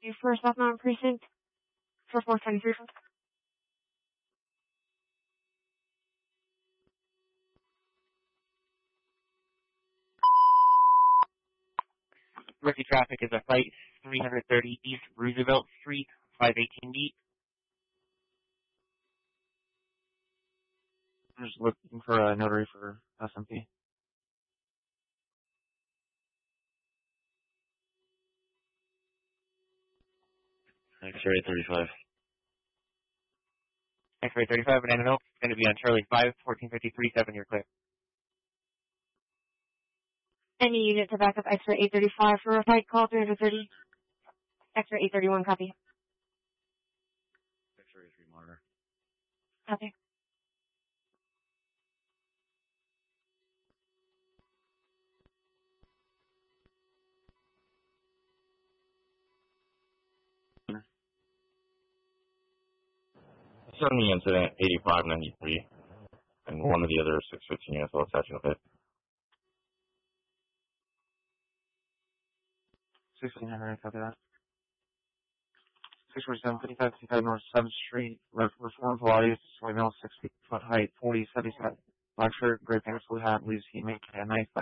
Your first South Mountain Precinct for 423. Rookie traffic is a flight 330 East Roosevelt Street, 518D. I'm just looking for a notary for SMP. X-ray 35. X-ray 35, Banana Milk. It's going to be on Charlie 5, 1453.7. You're clear. Any unit to back up X-ray 835 for a flight call 330. X-ray 831, copy. X-ray 3 monitor. Copy. On the incident, 8593, and one of the other 615 units will attach with it. 1600, copy that. 647, 55, North 7th Street, Reform Pilates, soy mill, 6 foot height, 40, 77. Black shirt, gray pants, blue hat, leaves heat, make a knife.